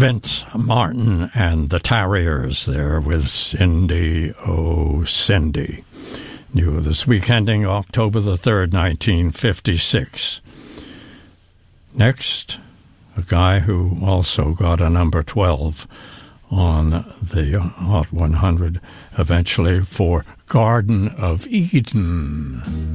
Vince Martin and the Tarriers there with Cindy, Oh Cindy. New this week, ending October the 3rd, 1956. Next, a guy who also got a number 12 on the Hot 100 eventually for Garden of Eden.